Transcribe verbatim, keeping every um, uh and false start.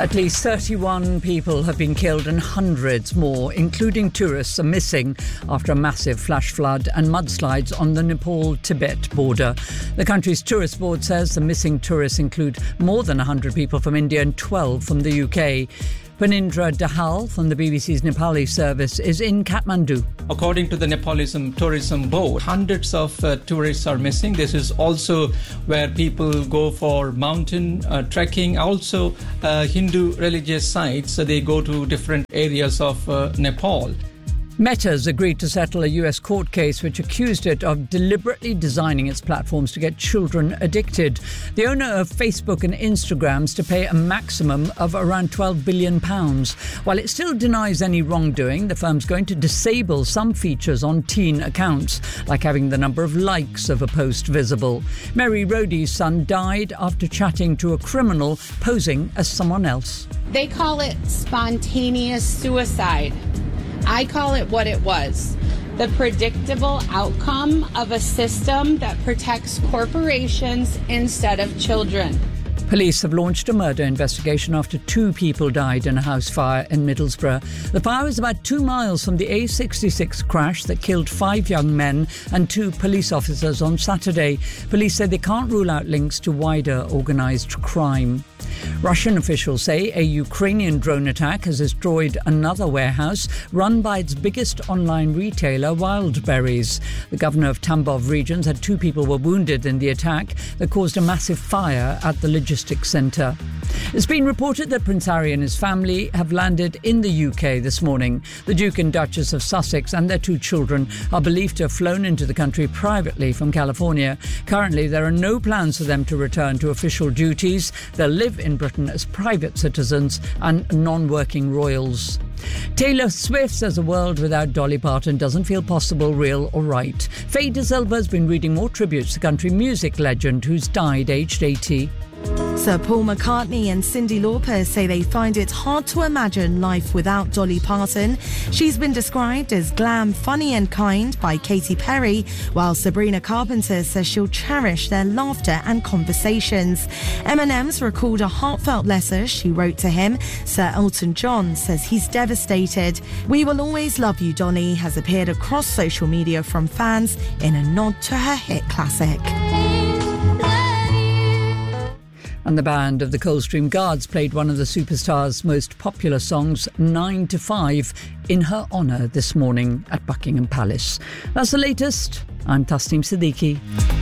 At least thirty-one people have been killed and hundreds more, including tourists, are missing after a massive flash flood and mudslides on the Nepal-Tibet border. The country's tourist board says the missing tourists include more than one hundred people from India and twelve from the U K. Panindra Dahal from the B B C's Nepali service is in Kathmandu. According to the Nepalism Tourism Board, hundreds of uh, tourists are missing. This is also where people go for mountain uh, trekking, also uh, Hindu religious sites. So they go to different areas of uh, Nepal. Meta's agreed to settle a U S court case which accused it of deliberately designing its platforms to get children addicted. The owner of Facebook and Instagram to pay a maximum of around twelve billion pounds. While it still denies any wrongdoing, the firm's going to disable some features on teen accounts, like having the number of likes of a post visible. Mary Rhodey's son died after chatting to a criminal posing as someone else. They call it spontaneous suicide. I call it what it was, the predictable outcome of a system that protects corporations instead of children. Police have launched a murder investigation after two people died in a house fire in Middlesbrough. The fire was about two miles from the A sixty-six crash that killed five young men and two police officers on Saturday. Police say they can't rule out links to wider organised crime. Russian officials say a Ukrainian drone attack has destroyed another warehouse run by its biggest online retailer, Wildberries. The governor of Tambov region said two people were wounded in the attack that caused a massive fire at the logistics centre. It's been reported that Prince Harry and his family have landed in the U K this morning. The Duke and Duchess of Sussex and their two children are believed to have flown into the country privately from California. Currently, there are no plans for them to return to official duties. They'll live in Britain as private citizens and non-working royals. Taylor Swift says a world without Dolly Parton doesn't feel possible, real or right. Faye De Silva has been reading more tributes to country music legend who's died aged eighty. Sir Paul McCartney and Cyndi Lauper say they find it hard to imagine life without Dolly Parton. She's been described as glam, funny and kind by Katy Perry, while Sabrina Carpenter says she'll cherish their laughter and conversations. M and M's recalled a heartfelt letter she wrote to him. Sir Elton John says he's devastated. "We will always love you, Dolly," has appeared across social media from fans in a nod to her hit classic. And the band of the Coldstream Guards played one of the superstar's most popular songs, nine to five, in her honour this morning at Buckingham Palace. That's the latest. I'm Tasneem Siddiqui.